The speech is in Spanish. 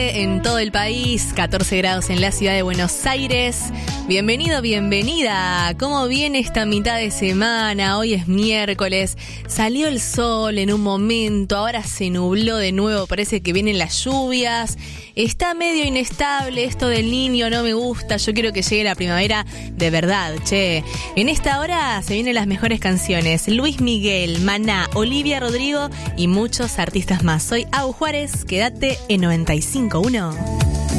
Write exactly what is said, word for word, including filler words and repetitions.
En todo el país, catorce grados en la ciudad de Buenos Aires. Bienvenido, bienvenida. ¿Cómo viene esta mitad de semana? Hoy es miércoles. Salió el sol en un momento, ahora se nubló de nuevo, parece que vienen las lluvias. Está medio inestable esto del Niño, no me gusta. Yo quiero que llegue la primavera de verdad, che. En esta hora se vienen las mejores canciones. Luis Miguel, Maná, Olivia Rodrigo y muchos artistas más. Soy Au Juárez, quédate en noventa y cinco punto uno.